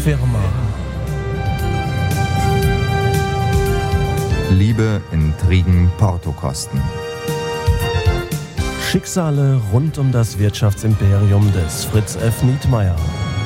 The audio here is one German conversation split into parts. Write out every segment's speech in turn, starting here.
Firma. Liebe, Intrigen, Portokosten. Schicksale rund um das Wirtschaftsimperium des Fritz F. Nietmeyer.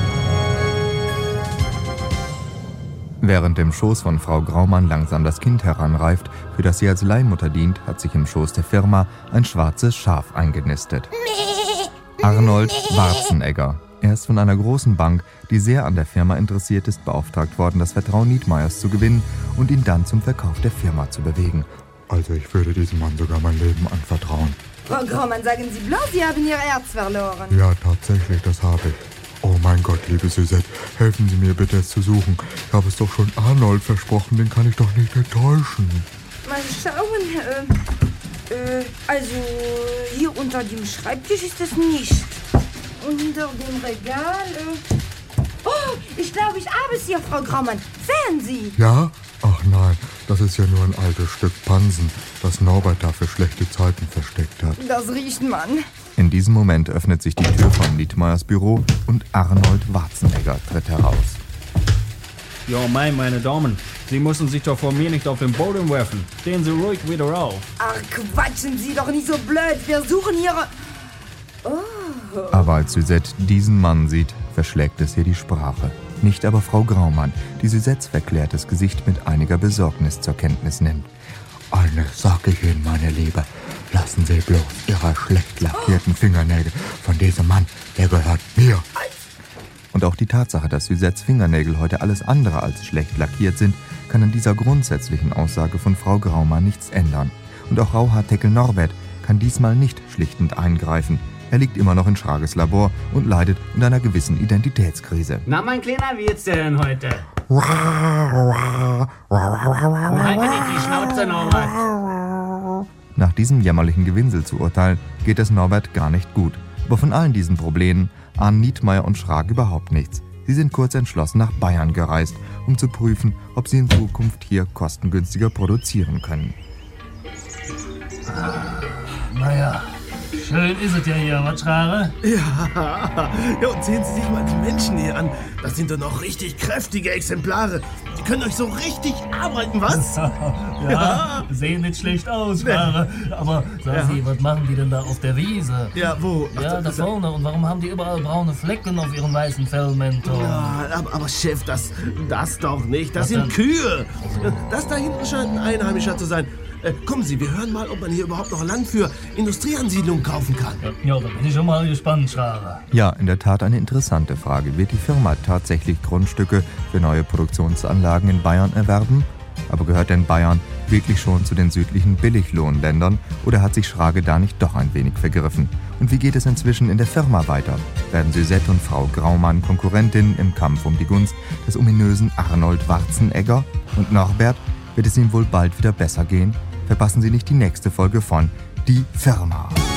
Während im Schoß von Frau Graumann langsam das Kind heranreift, für das sie als Leihmutter dient, hat sich im Schoß der Firma ein schwarzes Schaf eingenistet. Arnold Warzenegger. Er ist von einer großen Bank, die sehr an der Firma interessiert ist, beauftragt worden, das Vertrauen Nietmeyers zu gewinnen und ihn dann zum Verkauf der Firma zu bewegen. Also ich würde diesem Mann sogar mein Leben anvertrauen. Frau Graumann, sagen Sie bloß, Sie haben Ihr Herz verloren. Ja, tatsächlich, das habe ich. Oh mein Gott, liebe Suzette, helfen Sie mir bitte, es zu suchen. Ich habe es doch schon Arnold versprochen, den kann ich doch nicht enttäuschen. Mal schauen, also hier unter dem Schreibtisch ist es nicht. Unter dem Regal, Oh, ich glaube, ich habe es hier, Frau Graumann. Sehen Sie. Ja? Ach nein, das ist ja nur ein altes Stück Pansen, das Norbert da für schlechte Zeiten versteckt hat. Das riecht man. In diesem Moment öffnet sich die Tür von Nietmeyers Büro und Arnold Warzenegger tritt heraus. Ja, meine Damen, Sie müssen sich doch vor mir nicht auf den Boden werfen. Stehen Sie ruhig wieder auf. Ach, quatschen Sie doch nicht so blöd. Wir suchen Ihre... Aber als Suzette diesen Mann sieht, verschlägt es ihr die Sprache. Nicht aber Frau Graumann, die Suzettes verklärtes Gesicht mit einiger Besorgnis zur Kenntnis nimmt. Eines sag ich Ihnen, meine Liebe. Lassen Sie bloß Ihre schlecht lackierten Fingernägel von diesem Mann, der gehört mir. Und auch die Tatsache, dass Suzettes Fingernägel heute alles andere als schlecht lackiert sind, kann an dieser grundsätzlichen Aussage von Frau Graumann nichts ändern. Und auch Rauhaarteckel Norbert kann diesmal nicht schlichtend eingreifen. Er liegt immer noch in Schrages Labor und leidet unter einer gewissen Identitätskrise. Na, mein Kleiner, wie geht's dir denn heute? Halt nicht die Schnauze, Norbert. Nach diesem jämmerlichen Gewinsel zu urteilen, geht es Norbert gar nicht gut. Aber von allen diesen Problemen ahnen Nietmeyer und Schrag überhaupt nichts. Sie sind kurz entschlossen nach Bayern gereist, um zu prüfen, ob sie in Zukunft hier kostengünstiger produzieren können. Naja, schön ist es ja hier, was, Schrare? Ja, und sehen Sie sich mal die Menschen hier an. Das sind doch noch richtig kräftige Exemplare. Die können euch so richtig arbeiten, was? Ja, sehen nicht schlecht aus, Schrare. Aber sagen Sie, was machen die denn da auf der Wiese? Ja, wo? Ja, da vorne. Und warum haben die überall braune Flecken auf ihrem weißen Fellmantel? Ja, aber Chef, das doch nicht. Das sind dann? Kühe. Das da hinten scheint ein Einheimischer zu sein. Kommen Sie, wir hören mal, ob man hier überhaupt noch Land für Industrieansiedlungen kaufen kann. Ja, da bin ich schon mal gespannt, Schrare. Ja, in der Tat eine interessante Frage. Wird die Firma tatsächlich Grundstücke für neue Produktionsanlagen in Bayern erwerben? Aber gehört denn Bayern wirklich schon zu den südlichen Billiglohnländern oder hat sich Schrage da nicht doch ein wenig vergriffen? Und wie geht es inzwischen in der Firma weiter? Werden Suzette und Frau Graumann Konkurrentinnen im Kampf um die Gunst des ominösen Arnold Warzenegger? Und Norbert, wird es ihm wohl bald wieder besser gehen? Verpassen Sie nicht die nächste Folge von Die Firma.